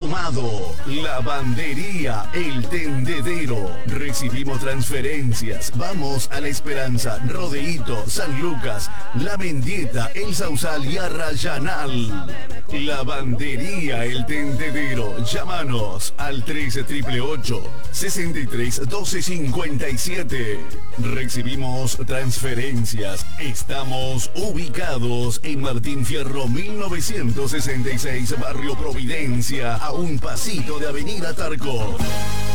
confirmado. Lavandería El Tendedero. Recibimos transferencias. Vamos a La Esperanza, Rodeíto, San Lucas, La Mendieta, El Sausal y Arrayanal. Lavandería El Tendedero. Llámanos al 1388-631257. Recibimos transferencias. Estamos ubicados en Martín Fierro 1966, Barrio Providencia, a un pasito de Avenida Tarco.